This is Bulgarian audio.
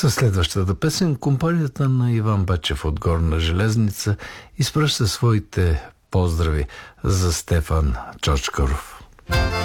Със следващата песен компанията на Иван Бачев от Горна Железница изпраща своите поздрави за Стефан Чочкаров.